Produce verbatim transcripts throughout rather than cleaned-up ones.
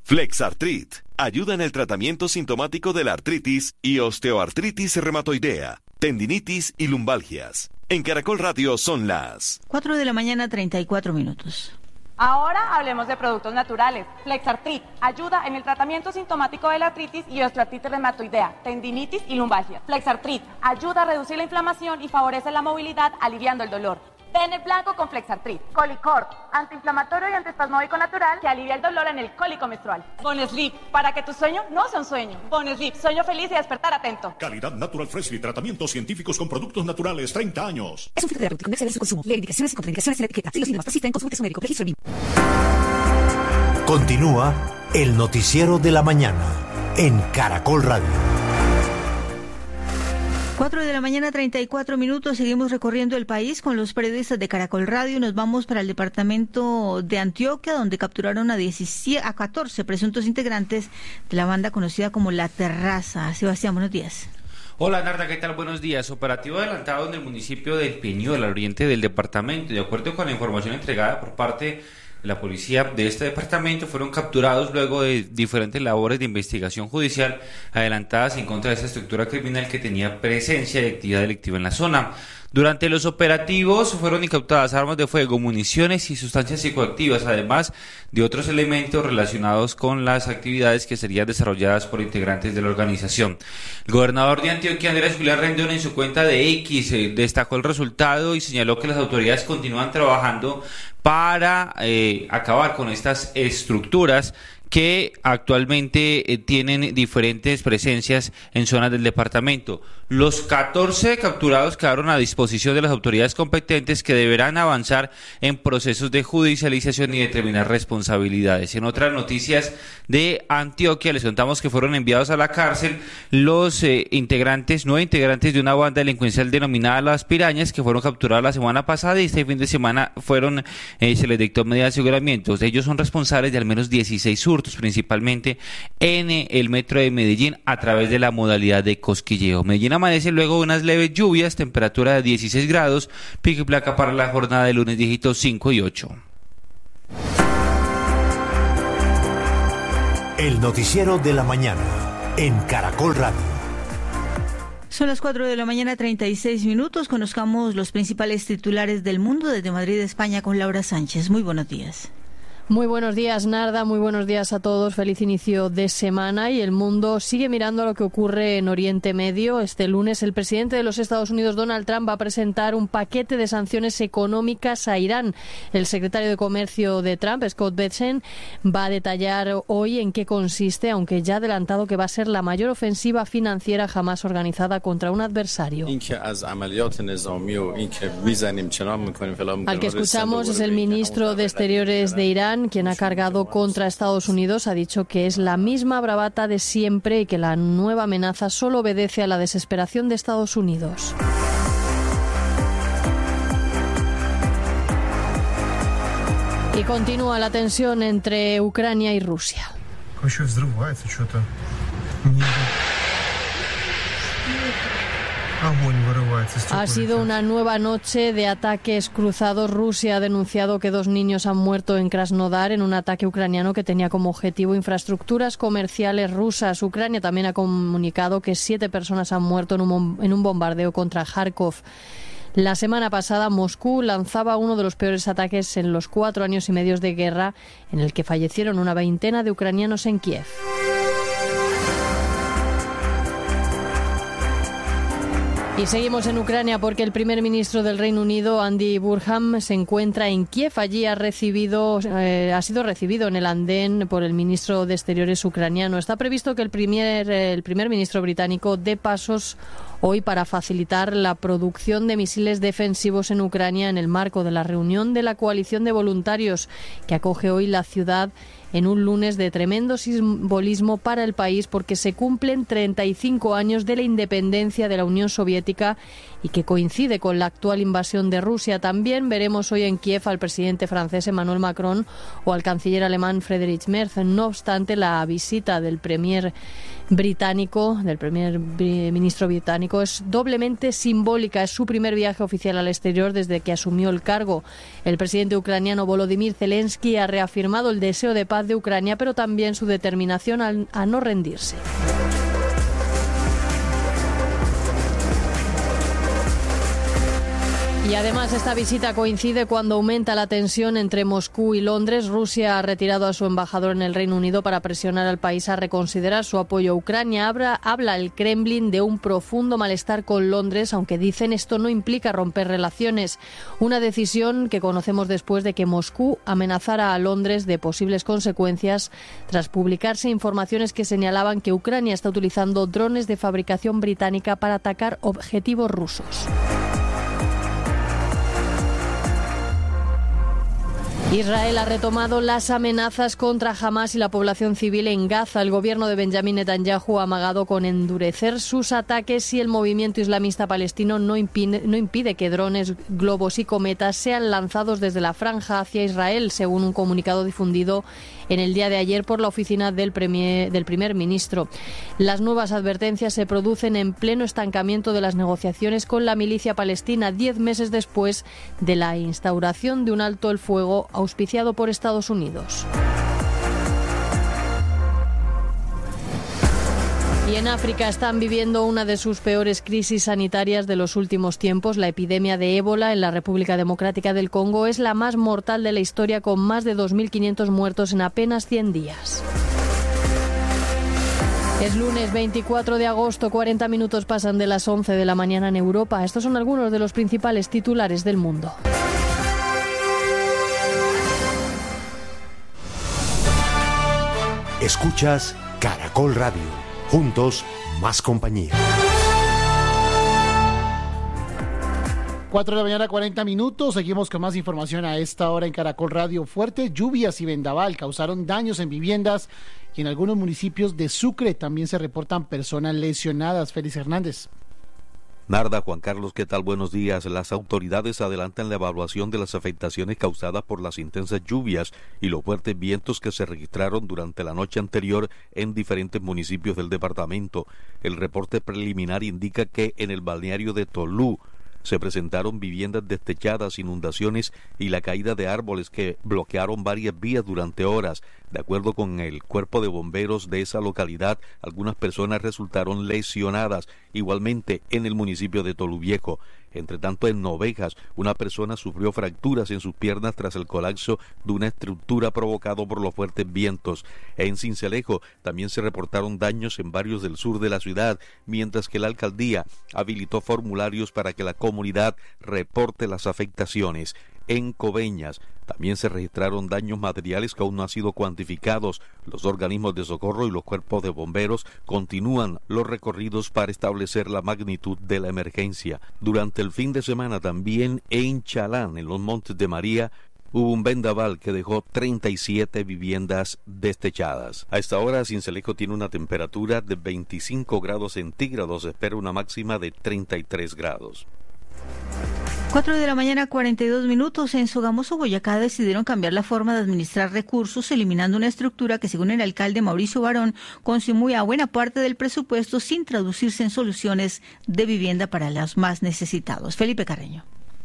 Flexartrit ayuda en el tratamiento sintomático de la artritis y osteoartritis reumatoidea, tendinitis y lumbalgias. En Caracol Radio son las cuatro de la mañana, treinta y cuatro minutos. Ahora hablemos de productos naturales. Flexartrit ayuda en el tratamiento sintomático de la artritis y osteoartritis reumatoidea, tendinitis y lumbalgia. Flexartrit ayuda a reducir la inflamación y favorece la movilidad, aliviando el dolor. Ten el blanco con Flexartrit. Colicorp, antiinflamatorio y antiespasmódico natural que alivia el dolor en el cólico menstrual. Bonesleep, para que tu sueño no sea un sueño. Bonesleep, sueño feliz y despertar atento. Calidad Natural Freshly, tratamientos científicos con productos naturales, treinta años. Es un filtro terapéutico, no exceder su consumo. Leer indicaciones y contraindicaciones en la etiqueta. Si los síntomas persisten, consulte su médico. Registro B I M. Continúa el noticiero de la mañana en Caracol Radio. cuatro de la mañana, treinta y cuatro minutos. Seguimos recorriendo el país con los periodistas de Caracol Radio. Nos vamos para el departamento de Antioquia, donde capturaron a, diecisiete, a catorce presuntos integrantes de la banda conocida como La Terraza. Sebastián, buenos días. Hola Narda, ¿qué tal? Buenos días. Operativo adelantado en el municipio del Peñuela, al oriente del departamento. De acuerdo con la información entregada por parte la policía de este departamento, fueron capturados luego de diferentes labores de investigación judicial adelantadas en contra de esta estructura criminal que tenía presencia y actividad delictiva en la zona. Durante los operativos fueron incautadas armas de fuego, municiones y sustancias psicoactivas, además de otros elementos relacionados con las actividades que serían desarrolladas por integrantes de la organización. El gobernador de Antioquia, Andrés Julián Rendón, en su cuenta de X eh, destacó el resultado y señaló que las autoridades continúan trabajando para eh, acabar con estas estructuras que actualmente eh, tienen diferentes presencias en zonas del departamento. Los catorce capturados quedaron a disposición de las autoridades competentes, que deberán avanzar en procesos de judicialización y determinar responsabilidades. En otras noticias de Antioquia, les contamos que fueron enviados a la cárcel los eh, integrantes, nueve integrantes de una banda delincuencial denominada Las Pirañas, que fueron capturados la semana pasada y este fin de semana fueron eh, se les dictó medida de aseguramiento. Ellos son responsables de al menos dieciséis hurtos, principalmente en el metro de Medellín a través de la modalidad de cosquilleo. Medellín amanece luego de unas leves lluvias, temperatura de dieciséis grados, pico y placa para la jornada de lunes, dígitos cinco y ocho. El noticiero de la mañana en Caracol Radio. Son las cuatro de la mañana, treinta y seis minutos. Conozcamos los principales titulares del mundo desde Madrid, España, con Laura Sánchez. Muy buenos días. Muy buenos días, Narda, muy buenos días a todos, feliz inicio de semana. Y el mundo sigue mirando lo que ocurre en Oriente Medio. Este lunes el presidente de los Estados Unidos, Donald Trump, va a presentar un paquete de sanciones económicas a Irán. El secretario de Comercio de Trump, Scott Bessent, va a detallar hoy en qué consiste, aunque ya ha adelantado que va a ser la mayor ofensiva financiera jamás organizada contra un adversario. Al que escuchamos es el ministro de Exteriores de Irán, quien ha cargado contra Estados Unidos. Ha dicho que es la misma bravata de siempre y que la nueva amenaza solo obedece a la desesperación de Estados Unidos. Y continúa la tensión entre Ucrania y Rusia. Ha sido una nueva noche de ataques cruzados. Rusia ha denunciado que dos niños han muerto en Krasnodar en un ataque ucraniano que tenía como objetivo infraestructuras comerciales rusas. Ucrania también ha comunicado que siete personas han muerto en un, en un bombardeo contra Kharkov. La semana pasada Moscú lanzaba uno de los peores ataques en los cuatro años y medio de guerra, en el que fallecieron una veintena de ucranianos en Kiev. Y seguimos en Ucrania porque el primer ministro del Reino Unido, Andy Burnham, se encuentra en Kiev. Allí ha recibido, eh, ha sido recibido en el andén por el ministro de Exteriores ucraniano. Está previsto que el primer, el primer ministro británico dé pasos hoy para facilitar la producción de misiles defensivos en Ucrania en el marco de la reunión de la coalición de voluntarios que acoge hoy la ciudad en un lunes de tremendo simbolismo para el país, porque se cumplen treinta y cinco años de la independencia de la Unión Soviética y que coincide con la actual invasión de Rusia. También veremos hoy en Kiev al presidente francés Emmanuel Macron o al canciller alemán Friedrich Merz. No obstante, la visita del premier británico, del primer ministro británico, es doblemente simbólica. Es su primer viaje oficial al exterior desde que asumió el cargo. El presidente ucraniano Volodymyr Zelensky ha reafirmado el deseo de paz de Ucrania, pero también su determinación a, a no rendirse. Y además esta visita coincide cuando aumenta la tensión entre Moscú y Londres. Rusia ha retirado a su embajador en el Reino Unido para presionar al país a reconsiderar su apoyo a Ucrania. Habla, habla el Kremlin de un profundo malestar con Londres, aunque dicen esto no implica romper relaciones. Una decisión que conocemos después de que Moscú amenazara a Londres de posibles consecuencias tras publicarse informaciones que señalaban que Ucrania está utilizando drones de fabricación británica para atacar objetivos rusos. Israel ha retomado las amenazas contra Hamás y la población civil en Gaza. El gobierno de Benjamín Netanyahu ha amagado con endurecer sus ataques si el movimiento islamista palestino no impide, no impide que drones, globos y cometas sean lanzados desde la franja hacia Israel, según un comunicado difundido en el día de ayer por la oficina del, premier, del primer ministro. Las nuevas advertencias se producen en pleno estancamiento de las negociaciones con la milicia palestina, diez meses después de la instauración de un alto el fuego auspiciado por Estados Unidos. Y en África están viviendo una de sus peores crisis sanitarias de los últimos tiempos. La epidemia de ébola en la República Democrática del Congo es la más mortal de la historia, con más de dos mil quinientos muertos en apenas cien días. Es lunes veinticuatro de agosto, cuarenta minutos pasan de las once de la mañana en Europa. Estos son algunos de los principales titulares del mundo. Escuchas Caracol Radio. Juntos, más compañía. cuatro de la mañana, cuarenta minutos. Seguimos con más información a esta hora en Caracol Radio. Fuertes lluvias y vendaval causaron daños en viviendas y en algunos municipios de Sucre también se reportan personas lesionadas. Félix Hernández. Narda, Juan Carlos, ¿qué tal? Buenos días. Las autoridades adelantan la evaluación de las afectaciones causadas por las intensas lluvias y los fuertes vientos que se registraron durante la noche anterior en diferentes municipios del departamento. El reporte preliminar indica que en el balneario de Tolú se presentaron viviendas destechadas, inundaciones y la caída de árboles que bloquearon varias vías durante horas. De acuerdo con el cuerpo de bomberos de esa localidad, algunas personas resultaron lesionadas. Igualmente en el municipio de Toluviejo. Entre tanto, en Novejas, una persona sufrió fracturas en sus piernas tras el colapso de una estructura provocado por los fuertes vientos. En Sincelejo también se reportaron daños en barrios del sur de la ciudad, mientras que la alcaldía habilitó formularios para que la comunidad reporte las afectaciones. En Coveñas también se registraron daños materiales que aún no han sido cuantificados. Los organismos de socorro y los cuerpos de bomberos continúan los recorridos para establecer la magnitud de la emergencia. Durante el fin de semana también en Chalán, en los Montes de María, hubo un vendaval que dejó treinta y siete viviendas destechadas. A esta hora, Sincelejo tiene una temperatura de veinticinco grados centígrados. Se espera una máxima de treinta y tres grados. cuatro de la mañana, cuarenta y dos minutos. En Sogamoso, Boyacá, decidieron cambiar la forma de administrar recursos, eliminando una estructura que, según el alcalde Mauricio Barón, consumía buena parte del presupuesto sin traducirse en soluciones de vivienda para los más necesitados. Felipe Carreño.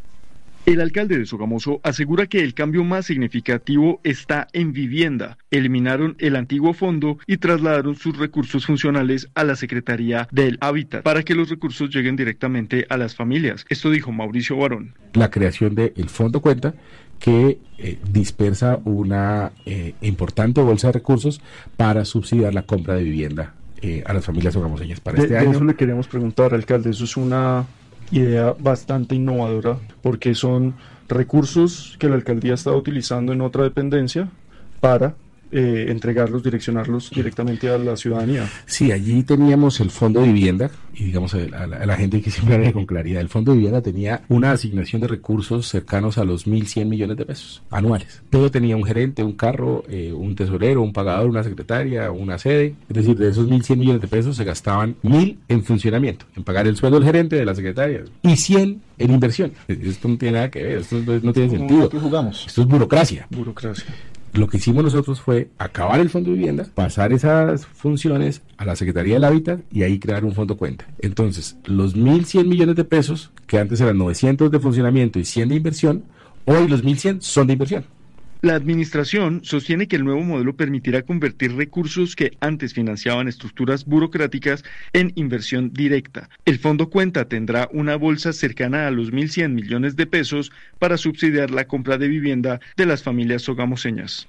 El alcalde de Sogamoso asegura que el cambio más significativo está en vivienda. Eliminaron el antiguo fondo y trasladaron sus recursos funcionales a la Secretaría del Hábitat para que los recursos lleguen directamente a las familias. Esto dijo Mauricio Barón. La creación del Fondo Cuenta, que eh, dispersa una eh, importante bolsa de recursos para subsidiar la compra de vivienda eh, a las familias sogamoseñas para de, este de año. Eso le queremos preguntar, alcalde. Eso es una idea bastante innovadora, porque son recursos que la alcaldía ha estado utilizando en otra dependencia para eh, entregarlos, direccionarlos directamente a la ciudadanía. Sí, allí teníamos el Fondo de Vivienda, y digamos a la, a la gente que siempre habla con claridad, el Fondo de Vivienda tenía una asignación de recursos cercanos a los mil cien millones de pesos anuales. Todo tenía un gerente, un carro, eh, un tesorero, un pagador, una secretaria, una sede. Es decir, de esos mil cien millones de pesos se gastaban mil en funcionamiento, en pagar el sueldo del gerente, de la secretaria, y cien en inversión. Esto no tiene nada que ver, esto no, no tiene sentido. ¿Qué jugamos? Esto es burocracia. Burocracia. Lo que hicimos nosotros fue acabar el fondo de vivienda, pasar esas funciones a la Secretaría del Hábitat y ahí crear un fondo cuenta. Entonces, los mil cien millones de pesos, que antes eran novecientos de funcionamiento y cien de inversión, hoy los mil cien son de inversión. La administración sostiene que el nuevo modelo permitirá convertir recursos que antes financiaban estructuras burocráticas en inversión directa. El Fondo Cuenta tendrá una bolsa cercana a los mil cien millones de pesos para subsidiar la compra de vivienda de las familias sogamoseñas.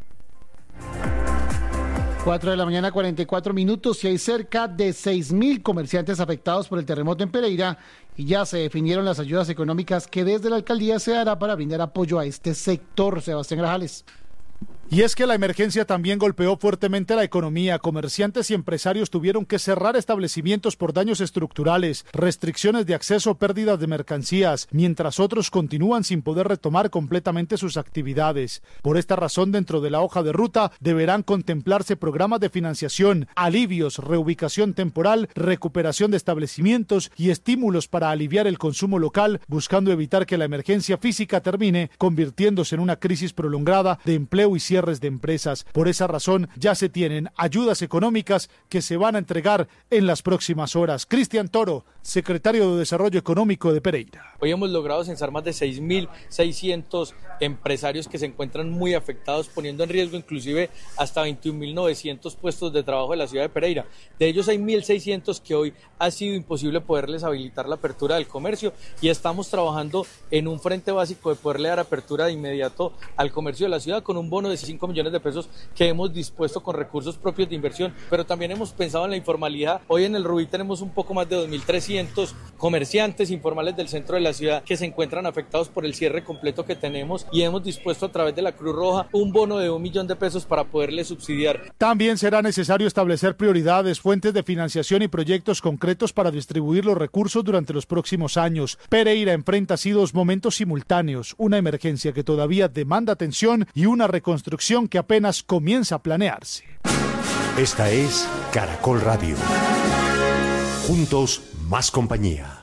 cuatro de la mañana, cuarenta y cuatro minutos, y hay cerca de seis mil comerciantes afectados por el terremoto en Pereira y ya se definieron las ayudas económicas que desde la alcaldía se dará para brindar apoyo a este sector. Sebastián Grajales. Y es que la emergencia también golpeó fuertemente la economía. Comerciantes y empresarios tuvieron que cerrar establecimientos por daños estructurales, restricciones de acceso, pérdidas de mercancías, mientras otros continúan sin poder retomar completamente sus actividades. Por esta razón, dentro de la hoja de ruta deberán contemplarse programas de financiación, alivios, reubicación temporal, recuperación de establecimientos y estímulos para aliviar el consumo local, buscando evitar que la emergencia física termine convirtiéndose en una crisis prolongada de empleo y cierre de empresas. Por esa razón ya se tienen ayudas económicas que se van a entregar en las próximas horas. Cristian Toro, secretario de Desarrollo Económico de Pereira. Hoy hemos logrado censar más de seis mil seiscientos empresarios que se encuentran muy afectados, poniendo en riesgo inclusive hasta veintiún mil novecientos puestos de trabajo de la ciudad de Pereira. De ellos hay mil seiscientos que hoy ha sido imposible poderles habilitar la apertura del comercio y estamos trabajando en un frente básico de poderle dar apertura de inmediato al comercio de la ciudad con un bono de cinco millones de pesos que hemos dispuesto con recursos propios de inversión, pero también hemos pensado en la informalidad. Hoy en el Rubí tenemos un poco más de dos mil trescientos comerciantes informales del centro de la ciudad que se encuentran afectados por el cierre completo que tenemos y hemos dispuesto a través de la Cruz Roja un bono de un millón de pesos para poderles subsidiar. También será necesario establecer prioridades, fuentes de financiación y proyectos concretos para distribuir los recursos durante los próximos años. Pereira enfrenta así dos momentos simultáneos, una emergencia que todavía demanda atención y una reconstrucción que apenas comienza a planearse. Esta es Caracol Radio. Juntos, más compañía.